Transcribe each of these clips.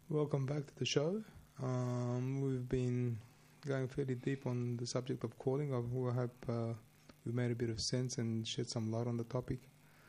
Welcome back to the show. We've been going fairly deep on the subject of calling. I hope we've made a bit of sense and shed some light on the topic.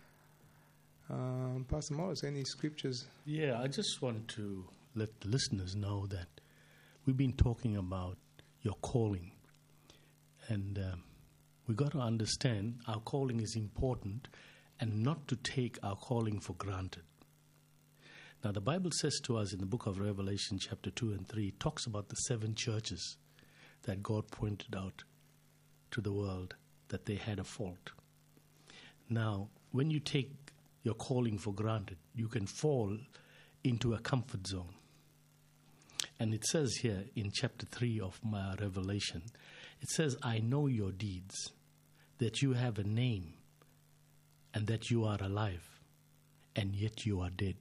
Pastor Morris, any scriptures? Yeah, I just want to let the listeners know that we've been talking about your calling. And we got to understand our calling is important and not to take our calling for granted. Now, the Bible says to us in the book of Revelation, chapter 2 and 3, it talks about the 7 churches that God pointed out to the world that they had a fault. Now, when you take your calling for granted, you can fall into a comfort zone. And it says here in chapter 3 of my Revelation, it says, I know your deeds, that you have a name, and that you are alive, and yet you are dead.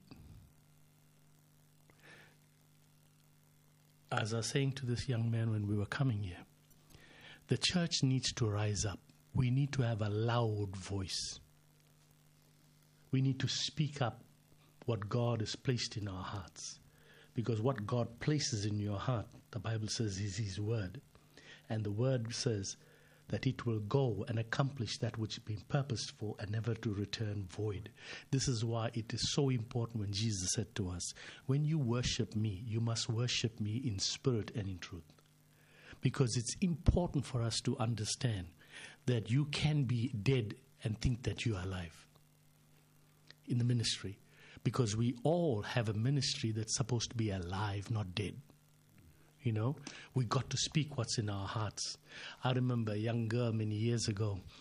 As I was saying to this young man when we were coming here, the church needs to rise up. We need to have a loud voice. We need to speak up what God has placed in our hearts. Because what God places in your heart, the Bible says, is His word. And the word says that it will go and accomplish that which has been purposed for and never to return void. This is why it is so important when Jesus said to us, when you worship me, you must worship me in spirit and in truth. Because it's important for us to understand that you can be dead and think that you are alive in the ministry. Because we all have a ministry that's supposed to be alive, not dead. You know, we got to speak what's in our hearts. I remember a young girl many years ago.